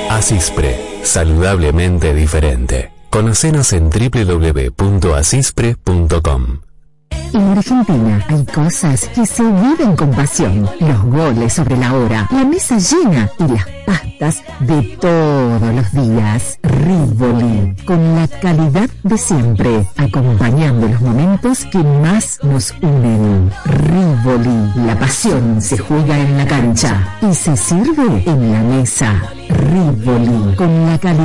Asispre, saludablemente diferente. Conocenos en www.asispre.com. En Argentina hay cosas que se viven con pasión. Los goles sobre la hora, la mesa llena y las pastas de todos los días. Rivoli, con la calidad de siempre, acompañando los momentos que más nos unen. Rivoli, la pasión se juega en la cancha y se sirve en la mesa. Rivoli, con la calidad